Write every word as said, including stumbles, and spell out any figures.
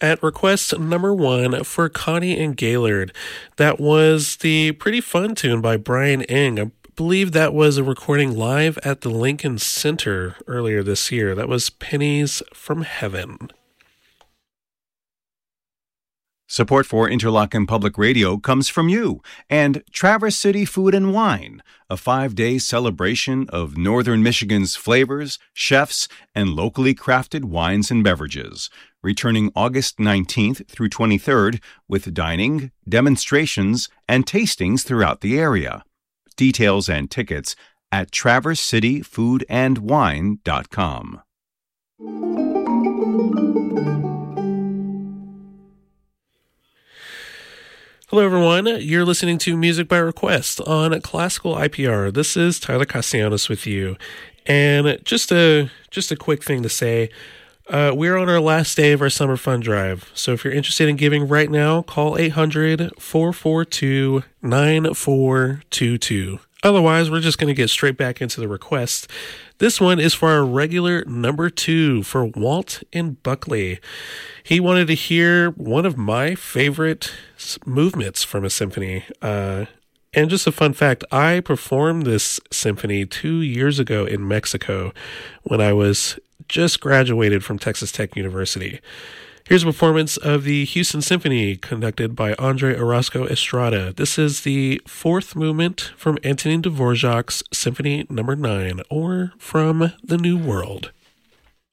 at request number one for Connie and Gaylord. That was the Pretty Fun tune by Brian Eng. I believe that was a recording live at the Lincoln Center earlier this year. That was Pennies from Heaven. Support for Interlochen Public Radio comes from you and Traverse City Food and Wine, a five-day celebration of Northern Michigan's flavors, chefs, and locally crafted wines and beverages, returning August nineteenth through twenty-third with dining, demonstrations, and tastings throughout the area. Details and tickets at traverse city food and wine dot com. Hello, everyone. You're listening to Music by Request on Classical I P R. This is Tyler Castellanos with you. And just a just a quick thing to say, uh, we're on our last day of our Summer Fund Drive. So if you're interested in giving right now, call eight hundred, four four two, nine four two two. Otherwise, we're just going to get straight back into the request. This one is for our regular number two for Walt and Buckley. He wanted to hear one of my favorite movements from a symphony. Uh, and just a fun fact, I performed this symphony two years ago in Mexico when I was just graduated from Texas Tech University. Here's a performance of the Houston Symphony conducted by Andre Orozco Estrada. This is the fourth movement from Antonin Dvorak's Symphony Number nine, or From the New World.